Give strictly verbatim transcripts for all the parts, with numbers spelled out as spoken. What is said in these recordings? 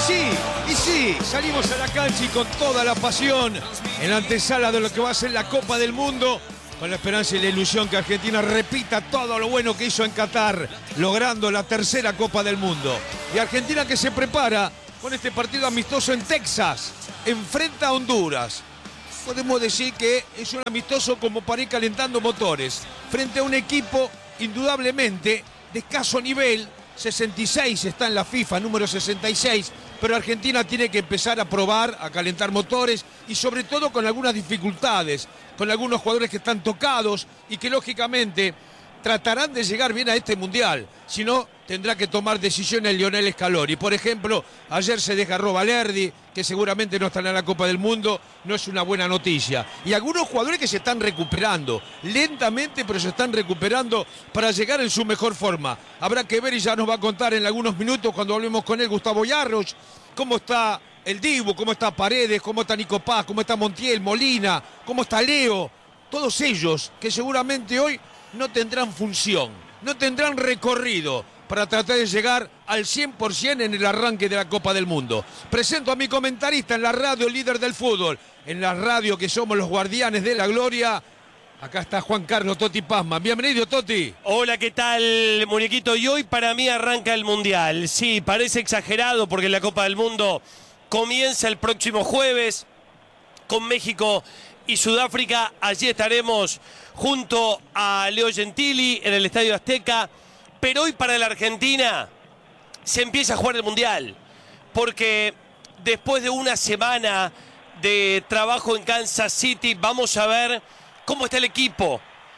sí, y sí, salimos a la cancha y con toda la pasión en la antesala de lo que va a ser la Copa del Mundo, con la esperanza y la ilusión que Argentina repita todo lo bueno que hizo en Qatar, logrando la tercera Copa del Mundo. Y Argentina que se prepara con este partido amistoso en Texas, enfrenta a Honduras. Podemos decir que es un amistoso como para ir calentando motores, frente a un equipo indudablemente de escaso nivel. sesenta y seis está en la FIFA, número sesenta y seis, pero Argentina tiene que empezar a probar, a calentar motores y sobre todo con algunas dificultades, con algunos jugadores que están tocados y que lógicamente tratarán de llegar bien a este Mundial, si no tendrá que tomar decisiones Lionel Scaloni. Por ejemplo, ayer se desgarró Balerdi, que seguramente no estará en la Copa del Mundo, no es una buena noticia. Y algunos jugadores que se están recuperando, lentamente, pero se están recuperando para llegar en su mejor forma. Habrá que ver y ya nos va a contar en algunos minutos, cuando hablemos con él, Gustavo Yarros, cómo está el Dibu, cómo está Paredes, cómo está Nico Paz, cómo está Montiel, Molina, cómo está Leo. Todos ellos que seguramente hoy no tendrán función, no tendrán recorrido para tratar de llegar al cien por ciento en el arranque de la Copa del Mundo. Presento a mi comentarista en la radio, líder del fútbol, en la radio que somos los guardianes de la gloria. Acá está Juan Carlos Toti Pazman. Bienvenido, Toti. Hola, ¿qué tal, muñequito? Y hoy para mí arranca el Mundial. Sí, parece exagerado porque la Copa del Mundo comienza el próximo jueves con México y Sudáfrica. Allí estaremos junto a Leo Gentili en el Estadio Azteca. Pero hoy para la Argentina se empieza a jugar el Mundial, porque después de una semana de trabajo en Kansas City, vamos a ver cómo está el equipo,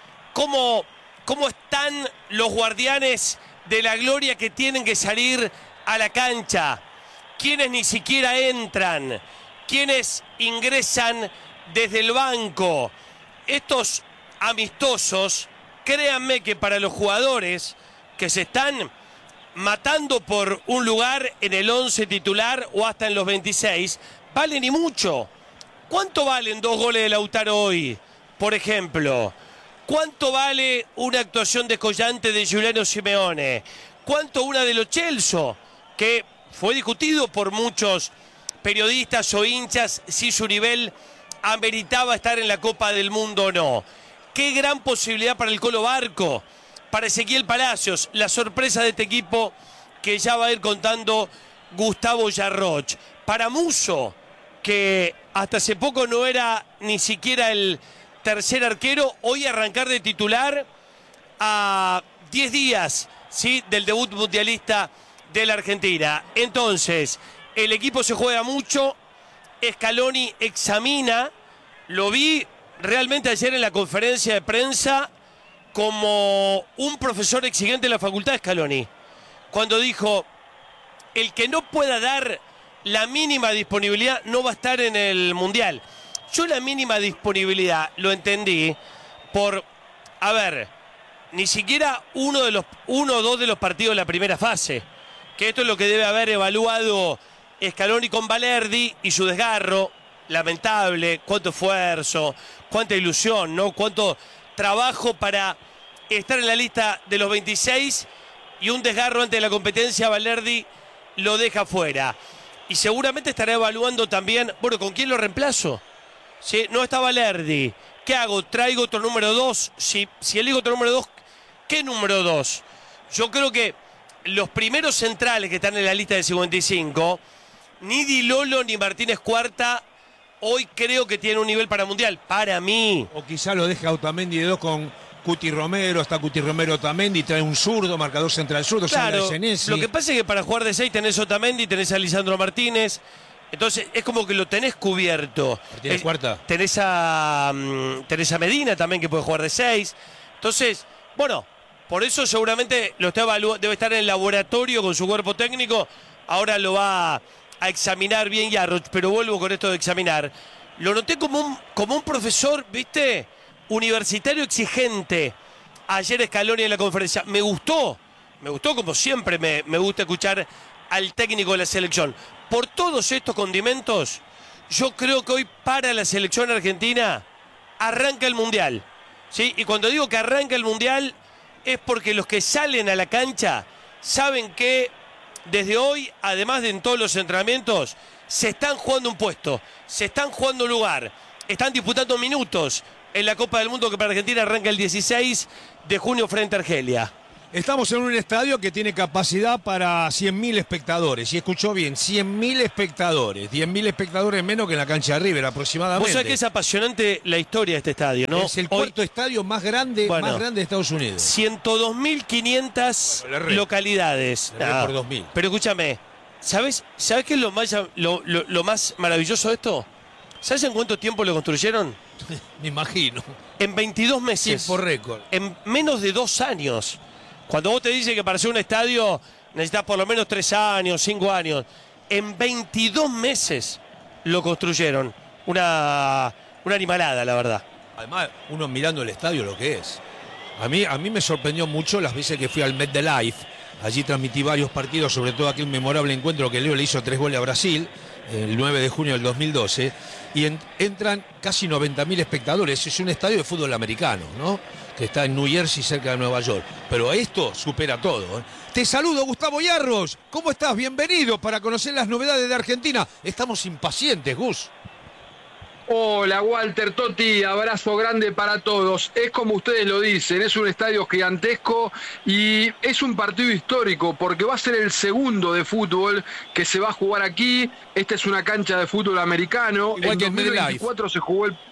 cómo, cómo están los guardianes de la gloria que tienen que salir a la cancha, quienes ni siquiera entran, quienes ingresan desde el banco. Estos amistosos, créanme que para los jugadores que se están matando por un lugar en el once titular o hasta en los veintiséis, valen y mucho. ¿Cuánto valen dos goles de Lautaro hoy, por ejemplo? ¿Cuánto vale una actuación descollante de Giuliano Simeone? ¿Cuánto una de Lo Celso, que fue discutido por muchos periodistas o hinchas si su nivel ameritaba estar en la Copa del Mundo o no? Qué gran posibilidad para el Colo Barco, para Ezequiel Palacios, la sorpresa de este equipo que ya va a ir contando Gustavo Yarroch. Para Musso, que hasta hace poco no era ni siquiera el tercer arquero, hoy arrancar de titular a diez días, ¿sí?, del debut mundialista de la Argentina. Entonces, el equipo se juega mucho, Scaloni examina, lo vi realmente ayer en la conferencia de prensa como un profesor exigente de la facultad de Scaloni, cuando dijo: el que no pueda dar la mínima disponibilidad no va a estar en el Mundial. Yo la mínima disponibilidad lo entendí por, a ver, ni siquiera uno de los uno o dos de los partidos de la primera fase, que esto es lo que debe haber evaluado Scaloni con Balerdi y su desgarro lamentable, cuánto esfuerzo, cuánta ilusión, ¿no? Cuánto trabajo para estar en la lista de los veintiséis, y un desgarro ante la competencia. Balerdi lo deja fuera. Y seguramente estará evaluando también, bueno, ¿con quién lo reemplazo? Si no está Balerdi, ¿qué hago? ¿Traigo otro número dos? Si, si elijo otro número dos, ¿qué número dos? Yo creo que los primeros centrales que están en la lista de cincuenta y cinco, ni Di Lolo ni Martínez Cuarta, hoy creo que tienen un nivel para Mundial, para mí. O quizá lo deje a Otamendi de dos con Cuti Romero, está Cuti Romero, Otamendi, trae un zurdo, marcador central zurdo, claro, lo que pasa es que para jugar de seis tenés Otamendi, tenés a Lisandro Martínez, entonces es como que lo tenés cubierto. Martínez es, Cuarta. Tenés a, um, tenés a Medina también, que puede jugar de seis. Entonces, bueno, por eso seguramente lo está evaluando, debe estar en el laboratorio con su cuerpo técnico, ahora lo va a, a examinar bien Yarroch, pero vuelvo con esto de examinar. Lo noté como un, como un profesor, ¿viste?, universitario exigente ayer Scaloni en la conferencia. Me gustó, me gustó como siempre me, me gusta escuchar al técnico de la selección. Por todos estos condimentos, yo creo que hoy para la selección argentina arranca el Mundial, ¿sí? Y cuando digo que arranca el Mundial es porque los que salen a la cancha saben que desde hoy, además de en todos los entrenamientos, se están jugando un puesto, se están jugando un lugar, están disputando minutos en la Copa del Mundo que para Argentina arranca el dieciséis de junio frente a Argelia. Estamos en un estadio que tiene capacidad para cien mil espectadores. Y escuchó bien, cien mil espectadores. diez mil espectadores menos que en la cancha de River aproximadamente. Vos sabés que es apasionante la historia de este estadio, ¿no? Es el cuarto Hoy, estadio más grande, bueno, más grande de Estados Unidos. ciento dos mil quinientas localidades. Le No, por dos mil. Pero escúchame, ¿sabés, ¿sabés qué es lo más, lo, lo, lo más maravilloso de esto? ¿Sabés en cuánto tiempo lo construyeron? Me imagino. En veintidós meses. Tiempo récord. En menos de dos años. Cuando vos te dices que para hacer un estadio necesitas por lo menos tres años, cinco años, en veintidós meses lo construyeron. Una, una animalada, la verdad. Además, uno mirando el estadio lo que es. A mí, a mí me sorprendió mucho las veces que fui al MetLife. Allí transmití varios partidos, sobre todo aquel memorable encuentro que Leo le hizo tres goles a Brasil, el nueve de junio del dos mil doce. Y en, entran casi noventa mil espectadores. Es un estadio de fútbol americano, ¿no? Que está en New Jersey, cerca de Nueva York. Pero esto supera todo, ¿eh? Te saludo, Gustavo Yarros. ¿Cómo estás? Bienvenido para conocer las novedades de Argentina. Estamos impacientes, Gus. Hola, Walter, Totti, abrazo grande para todos. Es como ustedes lo dicen, es un estadio gigantesco y es un partido histórico porque va a ser el segundo de fútbol que se va a jugar aquí. Esta es una cancha de fútbol americano. Igual en que dos mil veinticuatro se jugó el...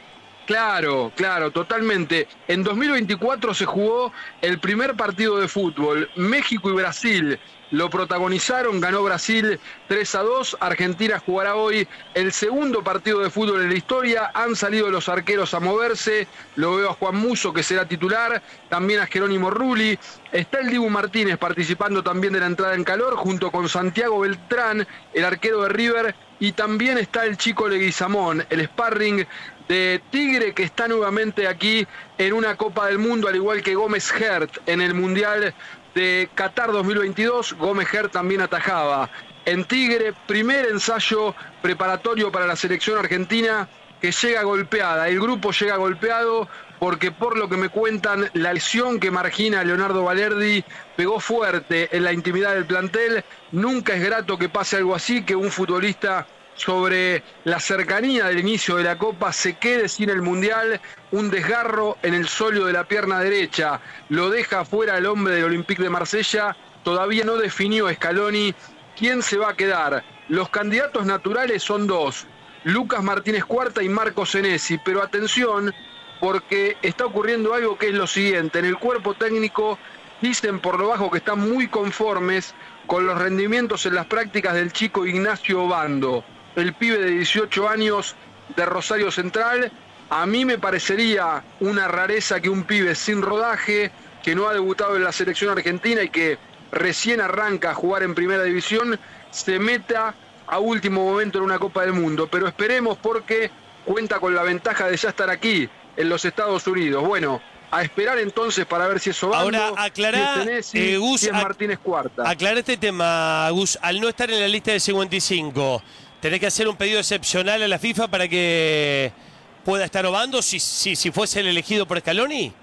Claro, claro, totalmente. En dos mil veinticuatro se jugó el primer partido de fútbol. México y Brasil lo protagonizaron, ganó Brasil tres a dos. Argentina jugará hoy el segundo partido de fútbol en la historia. Han salido los arqueros a moverse. Lo veo a Juan Musso, que será titular. También a Jerónimo Rulli. Está el Dibu Martínez participando también de la entrada en calor, junto con Santiago Beltrán, el arquero de River. Y también está el Chico Leguizamón, el sparring de Tigre, que está nuevamente aquí en una Copa del Mundo, al igual que Gómez Hert en el Mundial de Qatar dos mil veintidós. Gómez Hert también atajaba en Tigre. Primer ensayo preparatorio para la selección argentina, que llega golpeada. El grupo llega golpeado porque, por lo que me cuentan, la lesión que margina a Leonardo Balerdi pegó fuerte en la intimidad del plantel. Nunca es grato que pase algo así, que un futbolista, sobre la cercanía del inicio de la Copa, se quede sin el Mundial. Un desgarro en el sóleo de la pierna derecha lo deja fuera el hombre del Olympique de Marsella. Todavía no definió Scaloni quién se va a quedar. Los candidatos naturales son dos: Lucas Martínez Cuarta y Marco Senesi. Pero atención, porque está ocurriendo algo que es lo siguiente. En el cuerpo técnico dicen por lo bajo que están muy conformes con los rendimientos en las prácticas del chico Ignacio Obando, el pibe de dieciocho años de Rosario Central. A mí me parecería una rareza que un pibe sin rodaje, que no ha debutado en la selección argentina y que recién arranca a jugar en primera división, se meta a último momento en una Copa del Mundo. Pero esperemos, porque cuenta con la ventaja de ya estar aquí en los Estados Unidos. Bueno, a esperar entonces para ver si es Obando, ahora aclará, si es Senesi, eh, Gus, si es Martínez Cuarta. Aclará este tema, Gus. Al no estar en la lista de cincuenta y cinco, ¿tenés que hacer un pedido excepcional a la FIFA para que pueda estar Obando si, si, si fuese el elegido por Scaloni?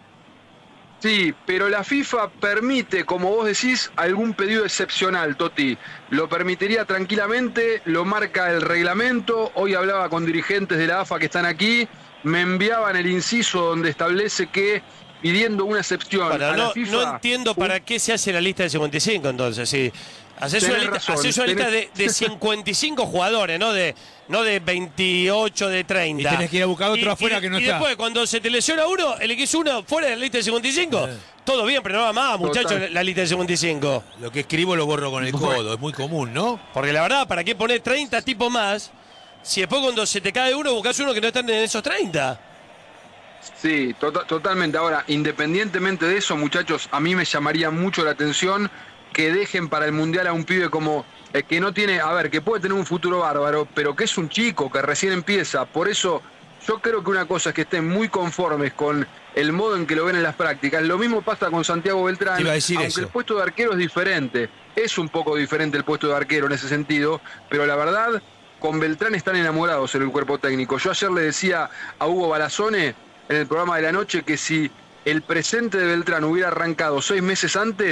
Sí, pero la FIFA permite, como vos decís, algún pedido excepcional, Totti. Lo permitiría tranquilamente, lo marca el reglamento. Hoy hablaba con dirigentes de la A F A que están aquí, me enviaban el inciso donde establece que, pidiendo una excepción bueno, a no, la FIFA... no entiendo para qué se hace la lista de cincuenta y cinco, entonces, sí. Hacés una lista, razón, hacés una tenés... lista de, de cincuenta y cinco jugadores, no de, no de veintiocho, de treinta. Y tenés que ir a buscar otro y, afuera y, que no y está. Y después, cuando se te lesiona uno, elegís uno fuera de la lista de cincuenta y cinco. Eh. Todo bien, pero no va más, muchachos, la, la lista de cincuenta y cinco. Lo que escribo lo borro con el codo, es muy común, ¿no? Porque la verdad, ¿para qué poner treinta tipos más si después cuando se te cae uno buscas uno que no está en esos treinta? Sí, to totalmente. Ahora, independientemente de eso, muchachos, a mí me llamaría mucho la atención que dejen para el Mundial a un pibe como eh, que no tiene, a ver, que puede tener un futuro bárbaro, pero que es un chico, que recién empieza. Por eso yo creo que una cosa es que estén muy conformes con el modo en que lo ven en las prácticas. Lo mismo pasa con Santiago Beltrán, aunque eso. El puesto de arquero es diferente. Es un poco diferente el puesto de arquero en ese sentido, pero la verdad, con Beltrán están enamorados en el cuerpo técnico. Yo ayer le decía a Hugo Balazone en el programa de la noche que si el presente de Beltrán hubiera arrancado seis meses antes,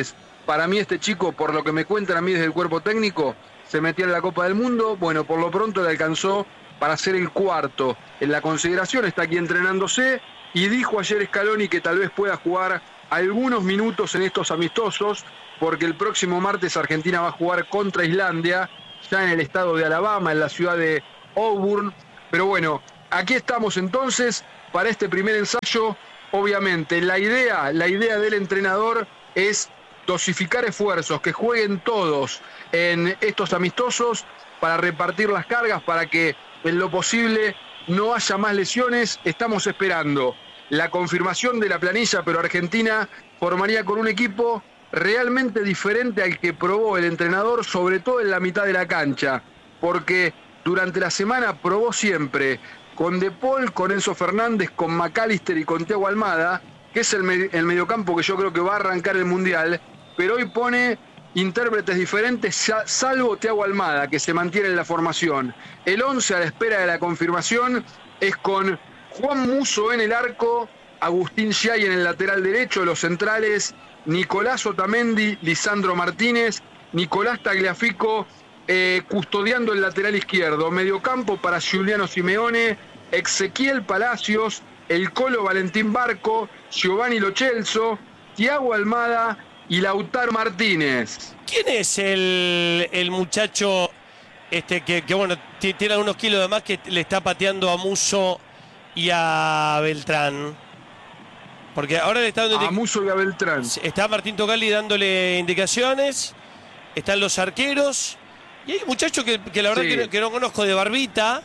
Para mí este chico, por lo que me cuentan a mí desde el cuerpo técnico, se metía en la Copa del Mundo. Bueno, por lo pronto le alcanzó para ser el cuarto en la consideración, está aquí entrenándose y dijo ayer Scaloni que tal vez pueda jugar algunos minutos en estos amistosos, porque el próximo martes Argentina va a jugar contra Islandia, ya en el estado de Alabama, en la ciudad de Auburn. Pero bueno, aquí estamos entonces para este primer ensayo. Obviamente la idea, la idea del entrenador es dosificar esfuerzos, que jueguen todos en estos amistosos para repartir las cargas, para que en lo posible no haya más lesiones. Estamos esperando la confirmación de la planilla, pero Argentina formaría con un equipo realmente diferente al que probó el entrenador, sobre todo en la mitad de la cancha, porque durante la semana probó siempre con De Paul, con Enzo Fernández, con McAllister y con Thiago Almada, que es el, me- el mediocampo que yo creo que va a arrancar el Mundial, pero hoy pone intérpretes diferentes, salvo Thiago Almada, que se mantiene en la formación. El once a la espera de la confirmación es con Juan Musso en el arco, Agustín Schiai en el lateral derecho, los centrales Nicolás Otamendi, Lisandro Martínez, Nicolás Tagliafico eh, custodiando el lateral izquierdo, mediocampo para Giuliano Simeone, Ezequiel Palacios, el Colo Valentín Barco, Giovanni Lo Celso, Thiago Almada y Lautaro Martínez. ¿Quién es el, el muchacho este que, que bueno, t- tiene algunos kilos de más, que le está pateando a Musso y a Beltrán? Porque ahora le está dando A Musso y a Beltrán. Está Martín Togali dándole indicaciones, están los arqueros, y hay un muchacho que, que la verdad Sí. que, no, que no conozco, de barbita,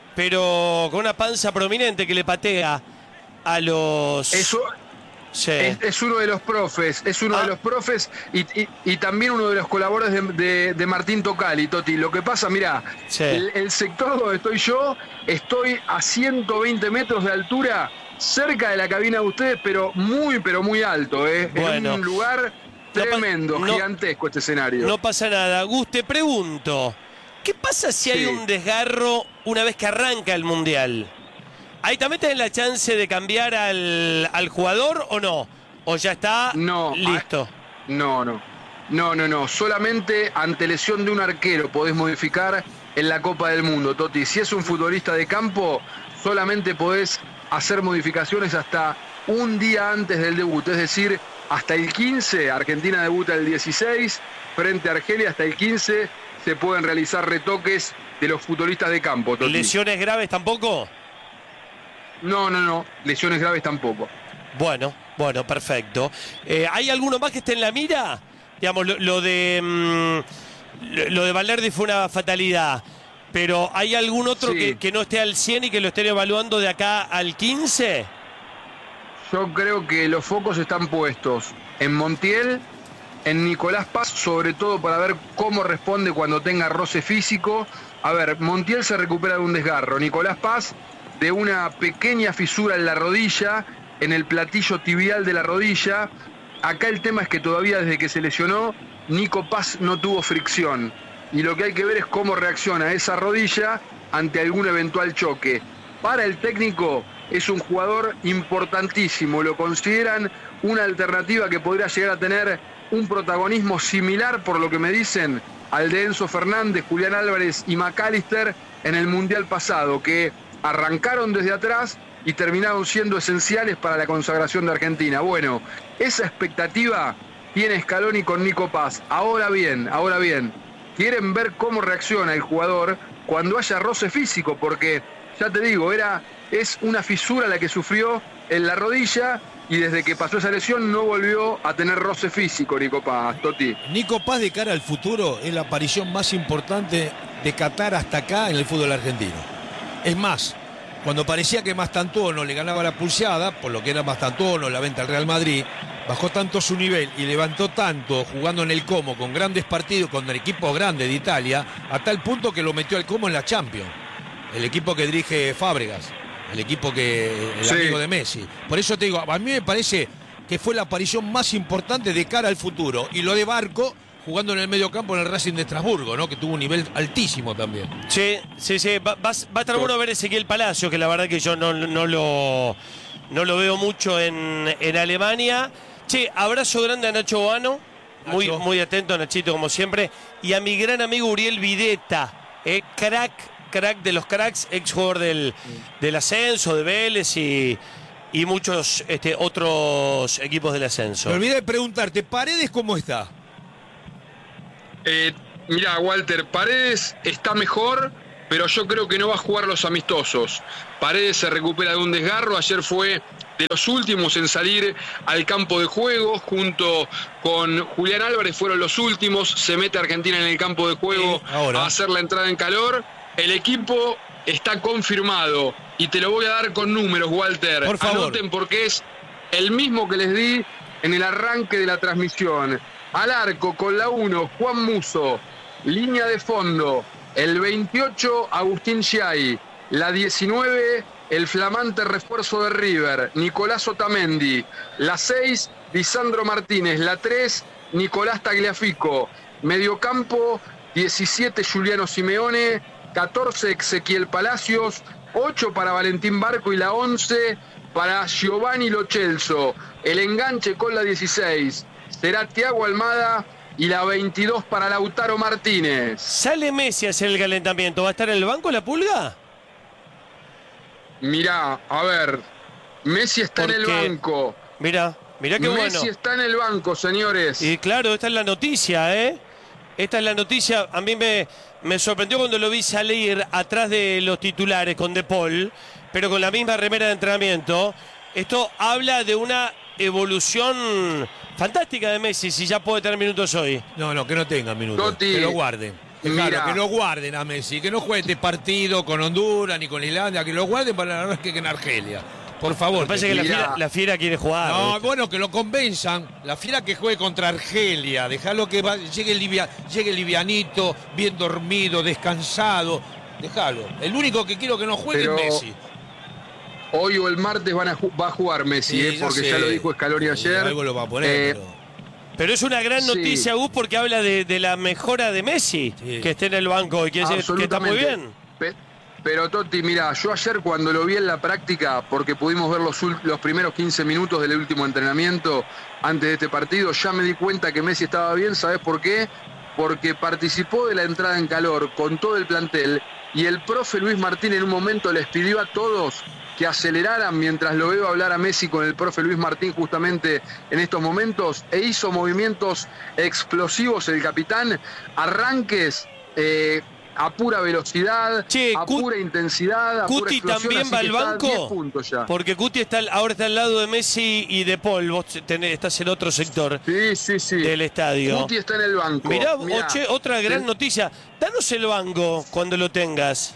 pero con una panza prominente, que le patea a los... Eso Sí. es, es uno de los profes, es uno Ah. de los profes y, y- y también uno de los colaboradores de, de- de Martín Togali, Toti. Lo que pasa, mirá, Sí. el, el sector donde estoy yo, estoy a ciento veinte metros de altura, cerca de la cabina de ustedes, pero muy, pero muy alto, ¿eh? Bueno. En un lugar No pa- tremendo, no- gigantesco este escenario. No pasa nada. Gus, te pregunto, ¿qué pasa si hay Sí. un desgarro una vez que arranca el Mundial? ¿Ahí también tenés la chance de cambiar al, al jugador o no? ¿O ya está No, listo? No, no. No, no, no. Solamente ante lesión de un arquero podés modificar en la Copa del Mundo, Toti. Si es un futbolista de campo, solamente podés hacer modificaciones hasta un día antes del debut. Es decir, hasta el quince, Argentina debuta el dieciséis, frente a Argelia, hasta el quince se pueden realizar retoques de los futbolistas de campo, Toti. ¿Lesiones graves tampoco? No, no, no. Lesiones graves tampoco. Bueno, bueno, perfecto. Eh, ¿Hay alguno más que esté en la mira? Digamos, lo, lo de mm, lo, lo de Valverde fue una fatalidad, pero ¿hay algún otro Sí. que, que no esté al cien y que lo estén evaluando de acá al quince? Yo creo que los focos están puestos en Montiel, en Nicolás Paz, sobre todo para ver cómo responde cuando tenga roce físico. A ver, Montiel se recupera de un desgarro, Nicolás Paz de una pequeña fisura en la rodilla, en el platillo tibial de la rodilla. Acá el tema es que todavía desde que se lesionó, Nico Paz no tuvo fricción. Y lo que hay que ver es cómo reacciona esa rodilla ante algún eventual choque. Para el técnico es un jugador importantísimo, lo consideran una alternativa que podría llegar a tener un protagonismo similar, por lo que me dicen, al de Enzo Fernández, Julián Álvarez y McAllister en el Mundial pasado, que arrancaron desde atrás y terminaron siendo esenciales para la consagración de Argentina. Bueno, esa expectativa tiene Scaloni con Nico Paz. Ahora bien, ahora bien, quieren ver cómo reacciona el jugador cuando haya roce físico, porque, ya te digo, era, es una fisura la que sufrió en la rodilla y desde que pasó esa lesión no volvió a tener roce físico Nico Paz, Toti. Nico Paz, de cara al futuro, es la aparición más importante de Qatar hasta acá en el fútbol argentino. Es más, cuando parecía que Mastantuono le ganaba la pulseada, por lo que era Mastantuono, la venta al Real Madrid, bajó tanto su nivel y levantó tanto jugando en el Como, con grandes partidos, con el equipo grande de Italia, a tal punto que lo metió al Como en la Champions. El equipo que dirige Fábregas, el equipo que el Sí. amigo de Messi. Por eso te digo, a mí me parece que fue la aparición más importante de cara al futuro. Y lo de Barco, jugando en el medio campo en el Racing de Estrasburgo, ¿no? Que tuvo un nivel altísimo también. Sí, sí, sí. Va, va- va a estar bueno ver Ezequiel Palacio, que la verdad que yo no, no, lo, no lo veo mucho en, en Alemania. Che, abrazo grande a Nacho Boano, muy, Nacho. muy atento, Nachito, como siempre. Y a mi gran amigo Uriel Videta, eh, crack, crack de los cracks, ex jugador del, del Ascenso, de Vélez y, y muchos este, otros equipos del Ascenso. Me olvidé de preguntarte, ¿Paredes cómo está? Eh, mirá, Walter, Paredes está mejor, pero yo creo que no va a jugar los amistosos. Paredes se recupera de un desgarro, ayer fue de los últimos en salir al campo de juego, junto con Julián Álvarez fueron los últimos, se mete Argentina en el campo de juego Sí, ahora. a hacer la entrada en calor. El equipo está confirmado y te lo voy a dar con números, Walter. Por favor. Anoten porque es el mismo que les di en el arranque de la transmisión. Al arco con la uno, Juan Musso. Línea de fondo, el veintiocho, Agustín Giai. La diecinueve, el flamante refuerzo de River, Nicolás Otamendi. La seis, Lisandro Martínez. La tres, Nicolás Tagliafico. Mediocampo, diecisiete, Juliano Simeone. catorce, Ezequiel Palacios. ocho para Valentín Barco y la once para Giovanni Lo Celso. El enganche con la dieciséis será Thiago Almada y la veintidós para Lautaro Martínez. ¿Sale Messi a hacer el calentamiento? ¿Va a estar en el banco la Pulga? Mirá, a ver, Messi está en el Porque- banco. Mirá, mirá qué Messi bueno. está en el banco, señores. Y claro, esta es la noticia, ¿eh? Esta es la noticia. A mí me, me sorprendió cuando lo vi salir atrás de los titulares con De Paul, pero con la misma remera de entrenamiento. Esto habla de una evolución fantástica de Messi, si ya puede tener minutos hoy. No, no, que no tenga minutos. Totti, que lo guarden. Claro, mira. que lo guarden a Messi. Que no juegue este partido con Honduras ni con Islandia. Que lo guarden para la que en Argelia. Por favor. Me parece que la Mirá. fiera, la fiera quiere jugar. No, ¿viste? bueno, que lo convenzan. La fiera que juegue contra Argelia. Dejarlo que va- llegue, livia- llegue livianito, bien dormido, descansado. Déjalo. El único que quiero que no juegue Pero- es Messi. Hoy o el martes van a ju- va a jugar Messi, Sí, eh, ya porque sé. ya lo dijo Scaloni Sí, ayer. algo lo va a poner, Eh, pero- Pero es una gran Sí. noticia, Gus, porque habla de, de la mejora de Messi, Sí. que esté en el banco y que, es- que está muy Absolutamente. bien. Pe- Pero Totti, mira, yo ayer cuando lo vi en la práctica, porque pudimos ver los, ul- los primeros quince minutos del último entrenamiento antes de este partido, ya me di cuenta que Messi estaba bien. ¿Sabes por qué? Porque participó de la entrada en calor con todo el plantel y el profe Luis Martín en un momento les pidió a todos que aceleraran mientras lo veo hablar a Messi con el profe Luis Martín justamente en estos momentos, e hizo movimientos explosivos el capitán, arranques eh, a pura velocidad, Che, a Cut- pura intensidad, a pura Cuti explosión, también así va que al está a banco, diez puntos ya. porque Cuti está, al- ahora está al lado de Messi y de Paul. Vos tenés- estás en otro sector Sí, sí, sí. del estadio. Guti está en el banco. Mirá, Mirá, Oche, otra gran te- noticia. Danos el banco cuando lo tengas.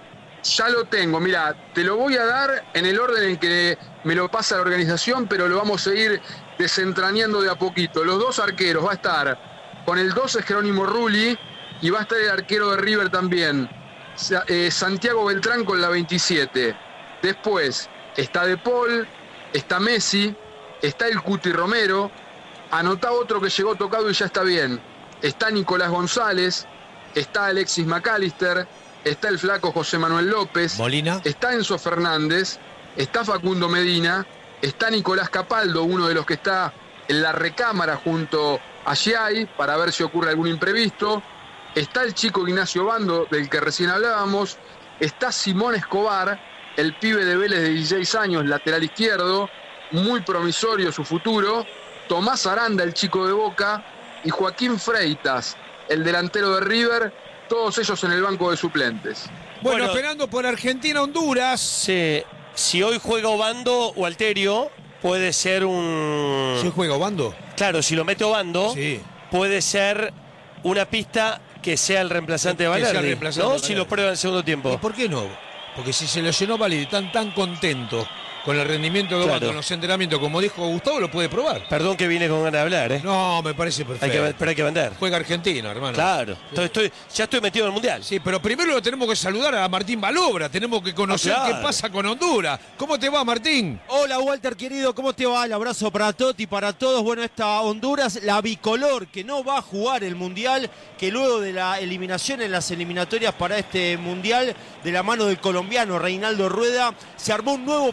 Ya lo tengo, mira, te lo voy a dar en el orden en que me lo pasa la organización, pero lo vamos a ir desentrañando de a poquito. Los dos arqueros, va a estar con el doce Jerónimo Rulli y va a estar el arquero de River también, Sa- eh, Santiago Beltrán con la veintisiete. Después está De Paul, está Messi, está el Cuti Romero, anotá otro que llegó tocado y ya está bien. Está Nicolás González, está Alexis McAllister, está el flaco José Manuel López, Molina. está Enzo Fernández, está Facundo Medina, está Nicolás Capaldo, uno de los que está en la recámara junto a Giai para ver si ocurre algún imprevisto, está el chico Ignacio Bando, del que recién hablábamos, está Simón Escobar, el pibe de Vélez de dieciséis años, lateral izquierdo, muy promisorio su futuro, Tomás Aranda, el chico de Boca, y Joaquín Freitas, el delantero de River, todos ellos en el banco de suplentes. Bueno, Bueno. esperando por Argentina-Honduras. Sí, si hoy juega Obando o Alterio, puede ser un... ¿Sí juega Obando? Claro, si lo mete Obando, Sí. puede ser una pista que sea el reemplazante de Que sea el Valerdi, reemplazante ¿no? de Si Valerdi. lo prueba en el segundo ¿Y tiempo. por qué no? Porque si se lo llenó Validi tan tan contento con el rendimiento de Obando Claro. en los entrenamientos, como dijo Gustavo, lo puede probar. Perdón que vine con ganas de hablar, ¿eh? No, me parece perfecto. Hay que, pero hay que vender. Juega Argentina, hermano. Claro. Entonces estoy, ya estoy metido en el Mundial. Sí, pero primero lo tenemos que saludar a Martín Balobra. Tenemos que conocer Ah, claro. qué pasa con Honduras. ¿Cómo te va, Martín? Hola Walter querido, ¿cómo te va? El abrazo para Totti, para todos. Bueno, esta Honduras, la bicolor, que no va a jugar el Mundial, que luego de la eliminación en las eliminatorias para este Mundial, de la mano del colombiano Reinaldo Rueda, se armó un nuevo proyecto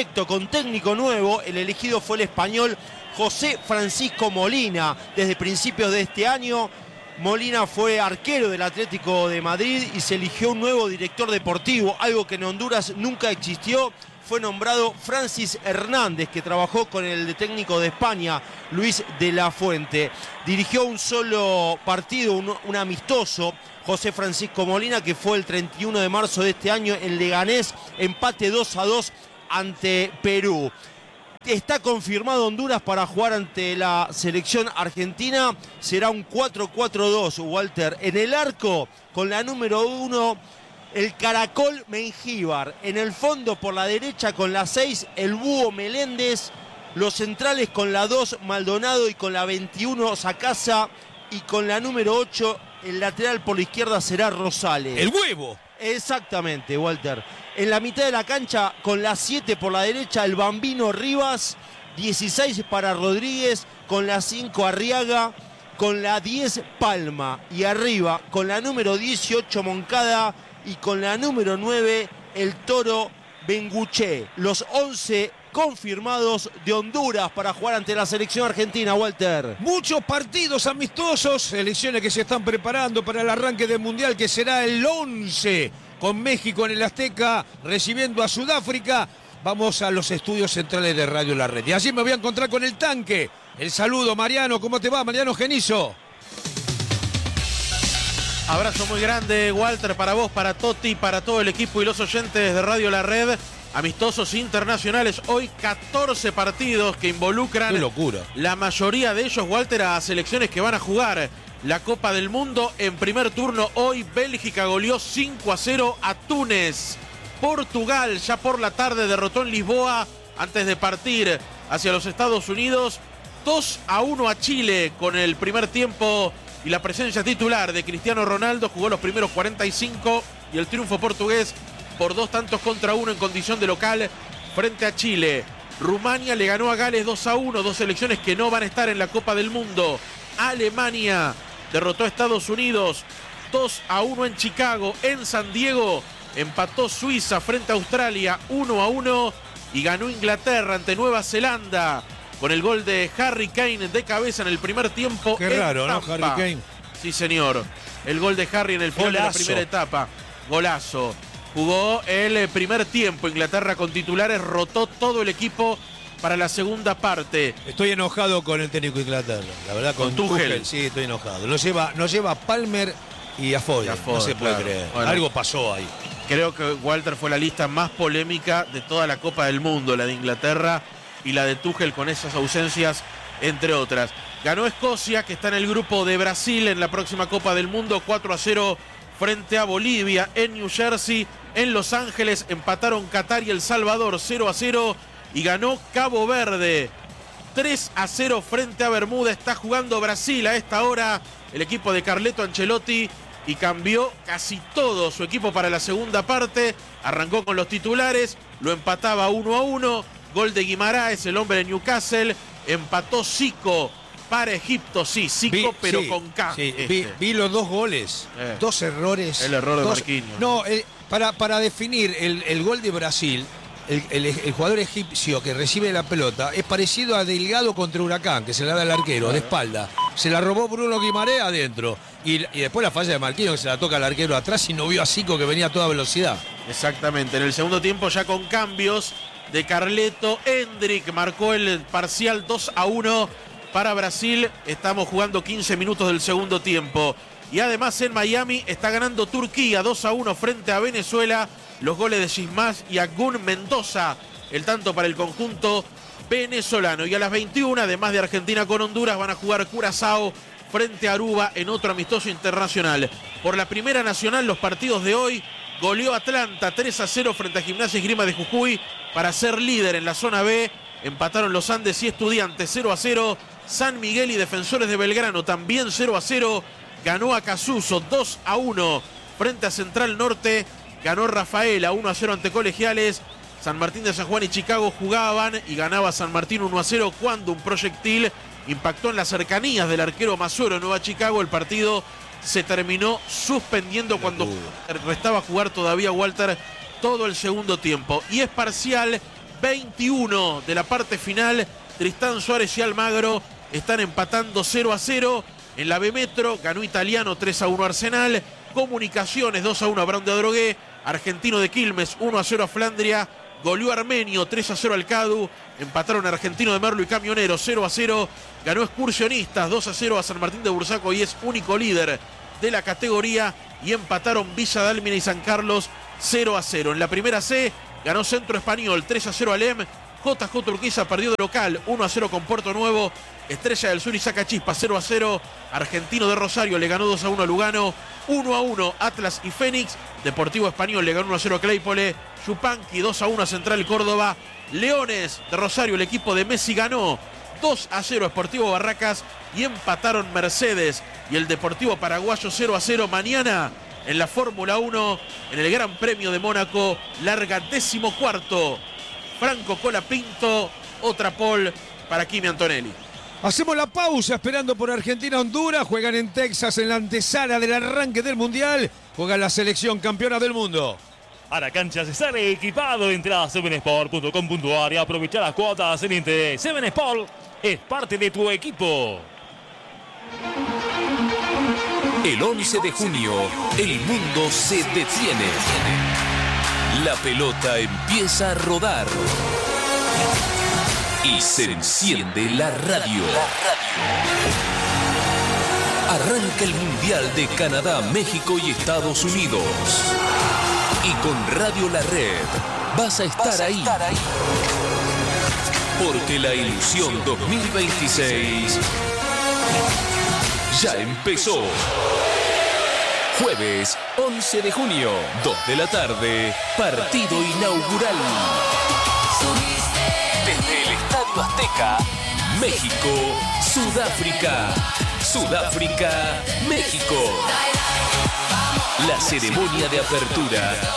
proyecto con técnico nuevo. El elegido fue el español José Francisco Molina. Desde principios de este año, Molina fue arquero del Atlético de Madrid y se eligió un nuevo director deportivo, algo que en Honduras nunca existió. Fue nombrado Francis Hernández, que trabajó con el técnico de España, Luis de la Fuente. Dirigió un solo partido, un, un amistoso, José Francisco Molina, que fue el treinta y uno de marzo de este año en Leganés, empate dos a dos ante Perú. Está confirmado Honduras para jugar ante la selección argentina. Será un cuatro cuatro dos, Walter. En el arco, con la número uno, el Caracol Mengíbar. En el fondo, por la derecha, con la seis, el Búho Meléndez. Los centrales con la dos, Maldonado, y con la veintiuno, Sacasa. Y con la número ocho, el lateral por la izquierda será Rosales. ¡El huevo! Exactamente, Walter. En la mitad de la cancha, con la siete por la derecha, el Bambino Rivas. dieciséis para Rodríguez, con la cinco Arriaga, con la diez Palma. Y arriba, con la número dieciocho Moncada y con la número nueve el Toro Benguché. Los once confirmados de Honduras para jugar ante la selección argentina, Walter. Muchos partidos amistosos, selecciones que se están preparando para el arranque del Mundial, que será el once, con México en el Azteca recibiendo a Sudáfrica. Vamos a los estudios centrales de Radio La Red. Y allí me voy a encontrar con el tanque. El saludo, Mariano. ¿Cómo te va, Mariano Genizo? Abrazo muy grande, Walter, para vos, para Toti, para todo el equipo y los oyentes de Radio La Red. Amistosos internacionales, hoy catorce partidos que involucran... ¡Qué locura! La mayoría de ellos, Walter, a selecciones que van a jugar la Copa del Mundo. En primer turno, hoy Bélgica goleó cinco a cero a Túnez. Portugal, ya por la tarde, derrotó en Lisboa antes de partir hacia los Estados Unidos. dos a uno a Chile con el primer tiempo y la presencia titular de Cristiano Ronaldo. Jugó los primeros cuarenta y cinco y el triunfo portugués por dos tantos contra uno en condición de local frente a Chile. Rumania le ganó a Gales dos a uno, dos selecciones que no van a estar en la Copa del Mundo. Alemania derrotó a Estados Unidos dos a uno en Chicago. En San Diego empató Suiza frente a Australia uno a uno y ganó Inglaterra ante Nueva Zelanda con el gol de Harry Kane de cabeza en el primer tiempo. Qué raro, ¿no? Harry Kane. Sí, señor. El gol de Harry en el final de la primera etapa. Golazo. Jugó el primer tiempo. Inglaterra con titulares, rotó todo el equipo para la segunda parte. Estoy enojado con el técnico de Inglaterra, la verdad, con, con Tuchel. Tuchel. Sí, estoy enojado. Nos lleva, nos lleva a Palmer y a Foden. No se puede claro. creer. Bueno, algo pasó ahí. Creo que Walter fue la lista más polémica de toda la Copa del Mundo, la de Inglaterra y la de Tuchel, con esas ausencias, entre otras. Ganó Escocia, que está en el grupo de Brasil en la próxima Copa del Mundo, cuatro a cero frente a Bolivia en New Jersey. En Los Ángeles empataron Qatar y El Salvador cero a cero y ganó Cabo Verde tres a cero frente a Bermuda. Está jugando Brasil a esta hora, el equipo de Carleto Ancelotti, y cambió casi todo su equipo para la segunda parte. Arrancó con los titulares, lo empataba uno a uno. Gol de Guimaraes, el hombre de Newcastle. Empató Zico para Egipto, sí, Zico, vi, pero sí, con K. Sí, este. vi, vi los dos goles, eh. dos errores. El error de dos, Marquinhos. No, eh, para, para definir el, el gol de Brasil, el, el, el jugador egipcio que recibe la pelota es parecido a Delgado contra Huracán, que se la da al arquero, claro, de espalda. Se la robó Bruno Guimaraes adentro. Y, y después la falla de Marquinhos, que se la toca al arquero atrás y no vio a Zico, que venía a toda velocidad. Exactamente. En el segundo tiempo, ya con cambios de Carleto, Hendrick marcó el parcial dos a uno para Brasil. Estamos jugando quince minutos del segundo tiempo. Y además en Miami está ganando Turquía dos a uno frente a Venezuela. Los goles de Sismas y Agun Mendoza, el tanto para el conjunto venezolano. Y a las veintiuna, además de Argentina con Honduras, van a jugar Curazao frente a Aruba en otro amistoso internacional. Por la Primera Nacional, los partidos de hoy: goleó Atlanta tres a cero frente a Gimnasia y Esgrima de Jujuy para ser líder en la zona B. Empataron los Andes y Estudiantes cero a cero. San Miguel y Defensores de Belgrano también cero a cero. Ganó a Casuso dos a uno frente a Central Norte. Ganó Rafaela uno a cero ante Colegiales. San Martín de San Juan y Chicago jugaban y ganaba San Martín uno a cero cuando un proyectil impactó en las cercanías del arquero Masuero en Nueva Chicago. El partido se terminó suspendiendo cuando restaba jugar todavía, Walter, todo el segundo tiempo. Y es parcial veintiuno de la parte final. Tristán Suárez y Almagro están empatando cero a cero. En la B Metro ganó Italiano tres a uno Arsenal. Comunicaciones dos a uno a Brown de Adrogué. Argentino de Quilmes uno a cero a Flandria. Goleó Armenio tres a cero al Cadu. Empataron Argentino de Merlo y Camionero cero a cero. Ganó Excursionistas dos a cero a San Martín de Bursaco y es único líder de la categoría. Y empataron Villa Dálmine y San Carlos cero a cero. En la primera C ganó Centro Español tres a cero al E M. J J Urquiza perdió de local uno a cero con Puerto Nuevo. Estrella del Sur y Sacachispa cero a cero. Argentino de Rosario le ganó dos a uno a Lugano. uno a uno Atlas y Fénix. Deportivo Español le ganó uno a cero a Claypole. Yupanqui dos a uno a Central Córdoba. Leones de Rosario, el equipo de Messi, ganó dos a cero a Sportivo Barracas. Y empataron Mercedes y el Deportivo Paraguayo cero a cero. Mañana en la Fórmula uno, en el Gran Premio de Mónaco, larga décimo cuarto Franco Colapinto, otra pole para Kimi Antonelli. Hacemos la pausa esperando por Argentina-Honduras. Juegan en Texas en la antesala del arranque del Mundial. Juega la selección campeona del mundo. A la cancha se sale equipado. Entra a seven sport punto com punto a r y aprovecha las cuotas en interés. seven Sport es parte de tu equipo. El once de junio, el mundo se detiene. La pelota empieza a rodar. Y se enciende la radio. Arranca el Mundial de Canadá, México y Estados Unidos. Y con Radio La Red vas a estar ahí. Porque la ilusión dos mil veintiséis ya empezó. Jueves once de junio, dos de la tarde, partido inaugural. Desde el Estadio Azteca, México, Sudáfrica. Sudáfrica, México. La ceremonia de apertura